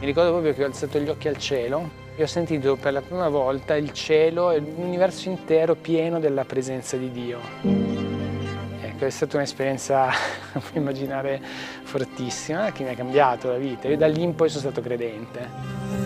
Mi ricordo proprio che ho alzato gli occhi al cielo e ho sentito per la prima volta il cielo e l'universo intero pieno della presenza di Dio. Ecco, è stata un'esperienza, puoi immaginare, fortissima, che mi ha cambiato la vita. Io da lì in poi sono stato credente.